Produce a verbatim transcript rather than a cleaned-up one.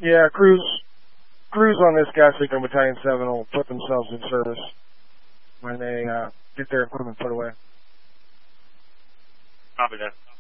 Yeah, crews, crews on this gas station Battalion seven will put themselves in service when they uh, get their equipment put away. Copy that.